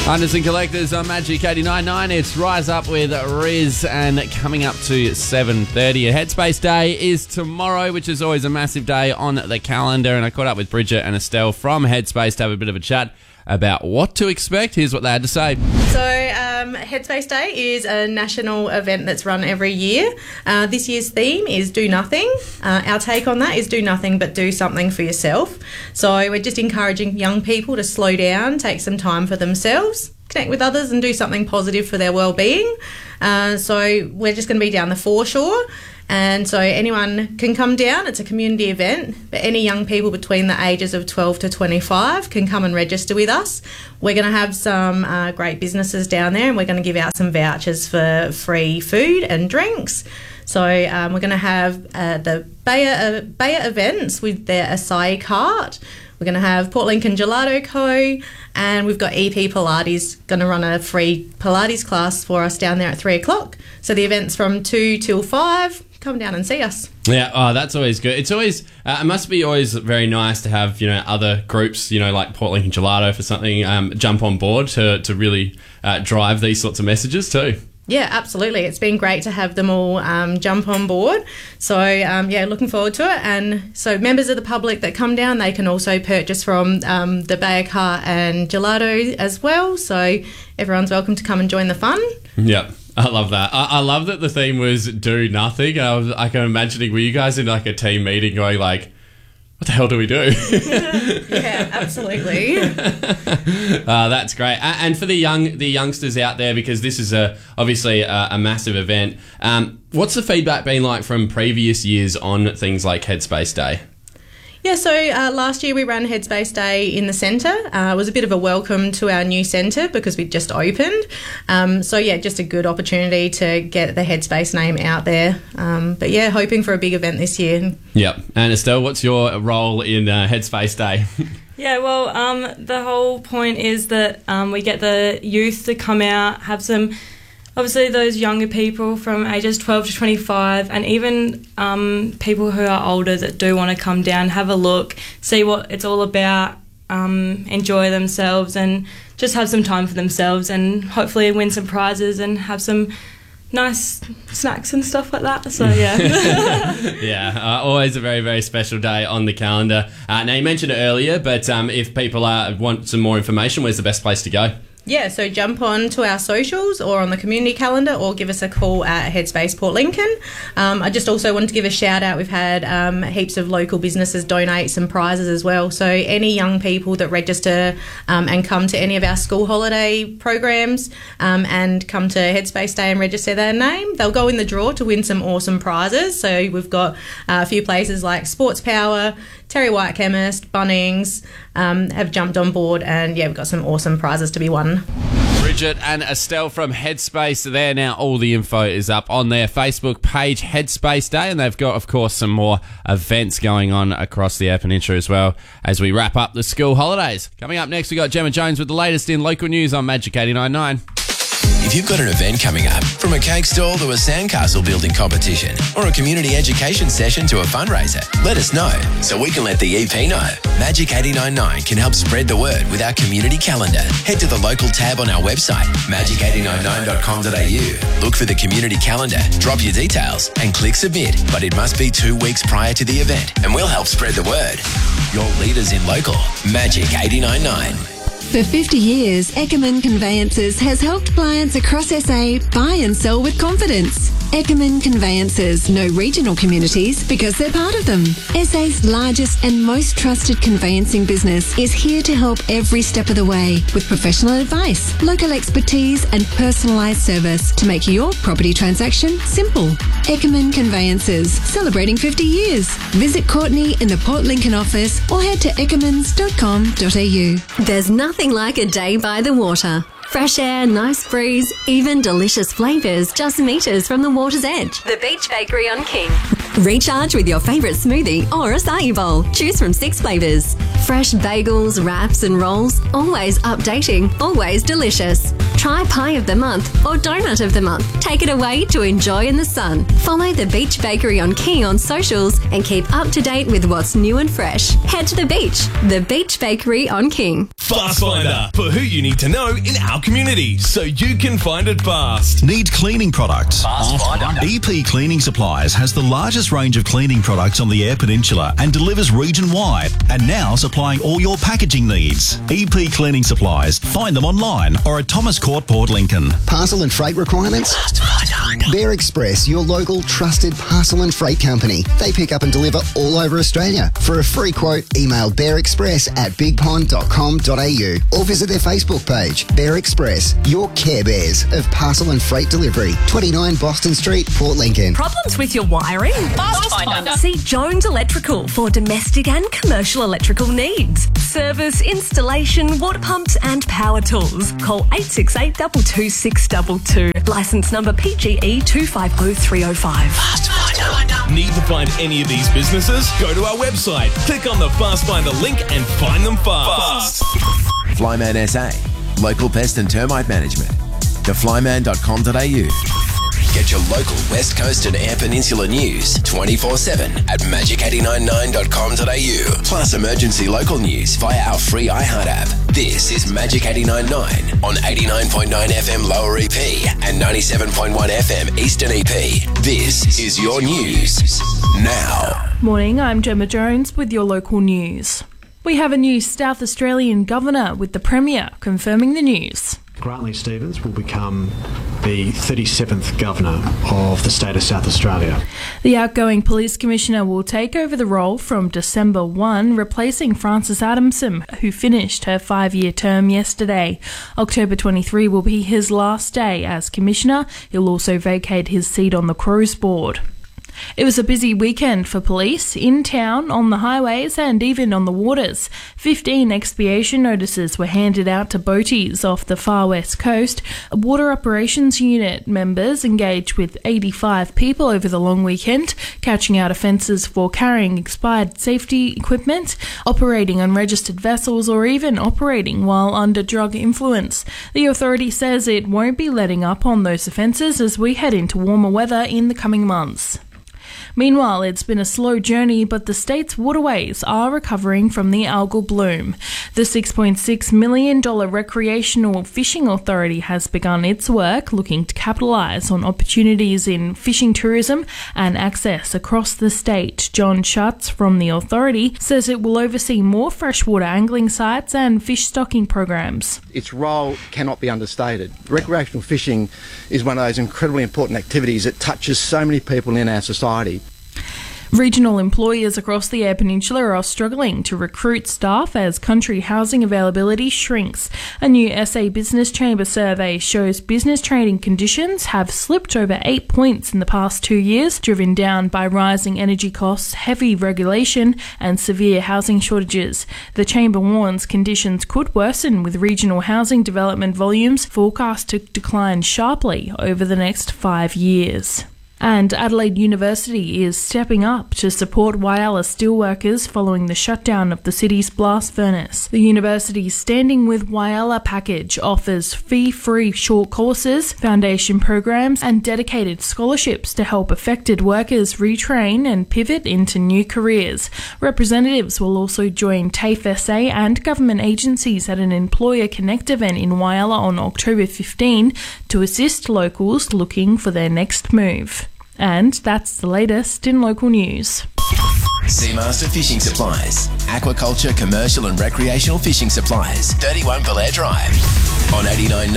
Hunters and Collectors on Magic 89.9. It's Rise Up with Riz, and coming up to 7:30. Headspace Day is tomorrow, which is always a massive day on the calendar. And I caught up with Bridget and Estelle from Headspace to have a bit of a chat about what to expect. Here's what they had to say. So Headspace Day is a national event that's run every year. This year's theme is Do Nothing. Our take on that is do nothing but do something for yourself. So we're just encouraging young people to slow down, take some time for themselves, connect with others and do something positive for their well-being. So we're just going to be down the foreshore. And so anyone can come down. It's a community event, but any young people between the ages of 12 to 25 can come and register with us. We're going to have some great businesses down there, and we're going to give out some vouchers for free food and drinks. So we're going to have the Bayer events with their acai cart. We're going to have Port Lincoln Gelato Co. And we've got EP Pilates going to run a free Pilates class for us down there at 3 o'clock. So the event's from 2 till 5. Come down and see us. Yeah, oh, that's always good. It's always, it must be always very nice to have, other groups, like Port Lincoln Gelato for something, jump on board to really drive these sorts of messages too. Yeah, absolutely. It's been great to have them all jump on board. So, looking forward to it. And so members of the public that come down, they can also purchase from the Bayer Cart and Gelato as well. So everyone's welcome to come and join the fun. Yep. I love that. I love that the theme was do nothing. I can imagining, were you guys in like a team meeting going like, what the hell do we do? Yeah, absolutely. That's great. And for the youngsters out there, because this is obviously a massive event, what's the feedback been like from previous years on things like Headspace Day? Yeah, so last year we ran Headspace Day in the centre. It was a bit of a welcome to our new centre because we'd just opened. Just a good opportunity to get the Headspace name out there. Hoping for a big event this year. Yep. And Estelle, what's your role in Headspace Day? Yeah, well, the whole point is that we get the youth to come out, have some... Obviously, those younger people from ages 12 to 25 and even people who are older that do want to come down, have a look, see what it's all about, enjoy themselves and just have some time for themselves and hopefully win some prizes and have some nice snacks and stuff like that. So, yeah. Yeah, always a very, very special day on the calendar. Now, you mentioned it earlier, but if people want some more information, where's the best place to go? Yeah, so jump on to our socials or on the community calendar or give us a call at Headspace Port Lincoln. I just also wanted to give a shout out. We've had heaps of local businesses donate some prizes as well. So any young people that register and come to any of our school holiday programs and come to Headspace Day and register their name, they'll go in the draw to win some awesome prizes. So we've got a few places like Sports Power, Terry White Chemist, Bunnings have jumped on board, and we've got some awesome prizes to be won. Bridget and Estelle from Headspace there. Now all the info is up on their Facebook page, Headspace Day, and they've got, of course, some more events going on across the Eyre Peninsula as well as we wrap up the school holidays. Coming up next, we've got Gemma Jones with the latest in local news on Magic 89.9. If you've got an event coming up, from a cake stall to a sandcastle building competition or a community education session to a fundraiser, let us know so we can let the EP know. Magic 89.9 can help spread the word with our community calendar. Head to the local tab on our website, magic899.com.au. Look for the community calendar, drop your details and click submit. But it must be 2 weeks prior to the event and we'll help spread the word. Your leaders in local, Magic 89.9. For 50 years, Eckerman Conveyances has helped clients across SA buy and sell with confidence. Eckerman Conveyances know regional communities because they're part of them. SA's largest and most trusted conveyancing business is here to help every step of the way with professional advice, local expertise and personalised service to make your property transaction simple. Eckerman Conveyances, celebrating 50 years. Visit Courtney in the Port Lincoln office or head to eckermans.com.au. There's nothing like a day by the water. Fresh air, nice breeze, even delicious flavours just meters from the water's edge. The Beach Bakery on King. Recharge with your favourite smoothie or acai bowl. Choose from 6 flavours. Fresh bagels, wraps and rolls, always updating, always delicious. Try Pie of the Month or Donut of the Month. Take it away to enjoy in the sun. Follow the Beach Bakery on King on socials and keep up to date with what's new and fresh. Head to the beach. The Beach Bakery on King. Fast Finder, for who you need to know in our community so you can find it fast. Need cleaning products? Fast Finder. EP Cleaning Supplies has the largest range of cleaning products on the Eyre Peninsula and delivers region-wide, and now supplying all your packaging needs. EP Cleaning Supplies. Find them online or at Thomas Court, Port Lincoln. Parcel and freight requirements? Bear Express, your local trusted parcel and freight company. They pick up and deliver all over Australia. For a free quote, email bearexpress@bigpond.com.au or visit their Facebook page. Bear Express, your Care Bears of parcel and freight delivery. 29 Boston Street, Port Lincoln. Problems with your wiring? Fast Finder. See Jones Electrical for domestic and commercial electrical needs. Service, installation, water pumps and power tools. Call 868 22622. Licence number PGE 250305. Fast Finder. Need to find any of these businesses? Go to our website, click on the Fast Finder link and find them fast. Flyman SA, local pest and termite management. theflyman.com.au. Get your local West Coast and Eyre Peninsula news 24/7 at magic899.com.au. Plus emergency local news via our free iHeart app. This is Magic 89.9 on 89.9 FM Lower EP and 97.1 FM Eastern EP. This is your news now. Morning, I'm Gemma Jones with your local news. We have a new South Australian governor, with the Premier confirming the news. Grantley Stevens will become the 37th Governor of the state of South Australia. The outgoing Police Commissioner will take over the role from December 1, replacing Frances Adamson, who finished her 5-year term yesterday. October 23 will be his last day as Commissioner. He'll also vacate his seat on the Crows Board. It was a busy weekend for police, in town, on the highways and even on the waters. 15 expiation notices were handed out to boaties off the far west coast. Water Operations Unit members engaged with 85 people over the long weekend, catching out offences for carrying expired safety equipment, operating unregistered vessels or even operating while under drug influence. The authority says it won't be letting up on those offences as we head into warmer weather in the coming months. Meanwhile, it's been a slow journey, but the state's waterways are recovering from the algal bloom. The $6.6 million Recreational Fishing Authority has begun its work looking to capitalise on opportunities in fishing tourism and access across the state. John Schutz from the authority says it will oversee more freshwater angling sites and fish stocking programs. Its role cannot be understated. Recreational fishing is one of those incredibly important activities that touches so many people in our society. Regional employers across the Eyre Peninsula are struggling to recruit staff as country housing availability shrinks. A new SA Business Chamber survey shows business trading conditions have slipped over 8 points in the past 2 years, driven down by rising energy costs, heavy regulation and severe housing shortages. The Chamber warns conditions could worsen, with regional housing development volumes forecast to decline sharply over the next 5 years. And Adelaide University is stepping up to support Whyalla steelworkers following the shutdown of the city's blast furnace. The university's Standing with Whyalla package offers fee-free short courses, foundation programs and dedicated scholarships to help affected workers retrain and pivot into new careers. Representatives will also join TAFE SA and government agencies at an Employer Connect event in Whyalla on October 15 to assist locals looking for their next move. And that's the latest in local news. Seamaster Fishing Supplies. Aquaculture, commercial and recreational fishing supplies. 31 Belair Drive. On 89.9,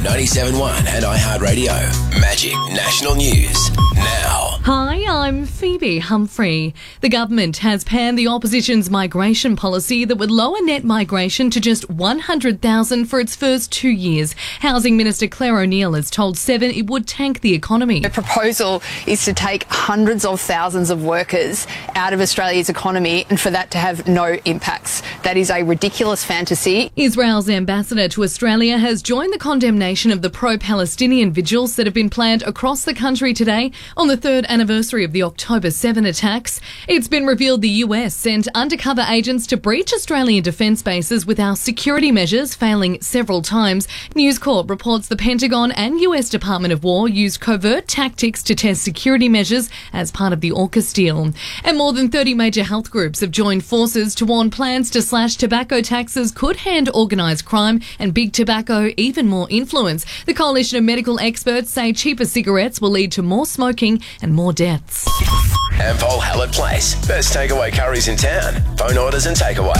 97.1 and iHeartRadio. Magic National News. Now. Hi, I'm Phoebe Humphrey. The government has panned the opposition's migration policy that would lower net migration to just 100,000 for its first 2 years. Housing Minister Claire O'Neil has told Seven it would tank the economy. The proposal is to take hundreds of thousands of workers out of Australia's economy and for that to have no impacts. That is a ridiculous fantasy. Israel's ambassador to Australia has joined the condemnation of the pro-Palestinian vigils that have been planned across the country today on the third anniversary of the October 7 attacks. It's been revealed the US sent undercover agents to breach Australian defence bases with our security measures failing several times. News Corp reports the Pentagon and US Department of War used covert tactics to test security measures as part of the AUKUS deal. And more than 30 major health groups have joined forces to warn plans to slash tobacco taxes could hand organised crime and big tobacco even more influence. The coalition of medical experts say cheaper cigarettes will lead to more smoking and more deaths. Ampol Hallett Place. Best takeaway curries in town. Phone orders and takeaway.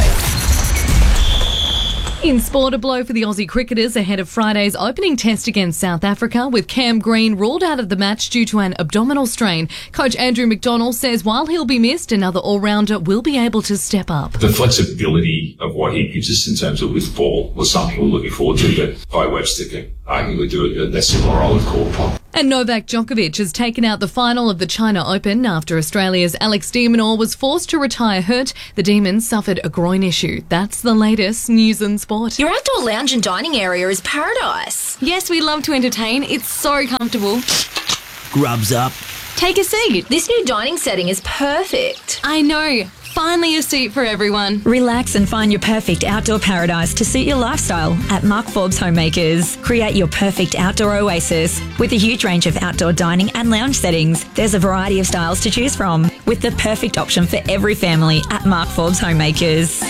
In sport, a blow for the Aussie cricketers ahead of Friday's opening test against South Africa, with Cam Green ruled out of the match due to an abdominal strain. Coach Andrew McDonald says while he'll be missed, another all-rounder will be able to step up. The flexibility of what he gives us in terms of with ball was something we're looking forward to, but by Webster can arguably do a less similar role with Court. And Novak Djokovic has taken out the final of the China Open after Australia's Alex de Minaur was forced to retire hurt. The Demon suffered a groin issue. That's the latest news and sport. Your outdoor lounge and dining area is paradise. Yes, we love to entertain. It's so comfortable. Grubs up. Take a seat. This new dining setting is perfect. I know. Finally a seat for everyone. Relax and find your perfect outdoor paradise to suit your lifestyle at Mark Forbes Homemakers. Create your perfect outdoor oasis. With a huge range of outdoor dining and lounge settings, there's a variety of styles to choose from, with the perfect option for every family at Mark Forbes Homemakers.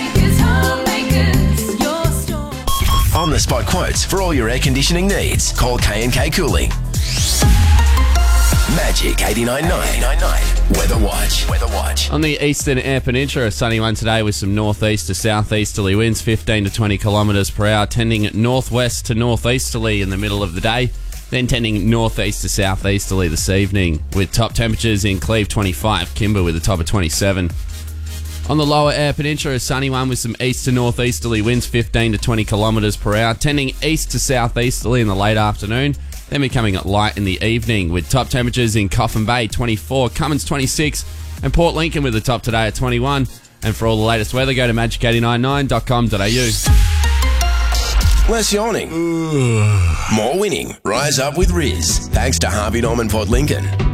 On the spot quotes for all your air conditioning needs. Call K&K Cooling. Magic 89.9. Weather Watch. On the eastern Eyre Peninsula, a sunny one today with some northeast to southeasterly winds, 15 to 20 kilometres per hour, tending northwest to northeasterly in the middle of the day, then tending northeast to southeasterly this evening, with top temperatures in Cleve 25, Kimber with a top of 27. On the lower Eyre Peninsula, a sunny one with some east to northeasterly winds, 15 to 20 kilometres per hour, tending east to southeasterly in the late afternoon, then becoming light in the evening, with top temperatures in Coffin Bay 24, Cummins 26, and Port Lincoln with the top today at 21. And for all the latest weather, go to magic899.com.au. Less yawning. More winning. Rise up with Riz. Thanks to Harvey Norman Port Lincoln.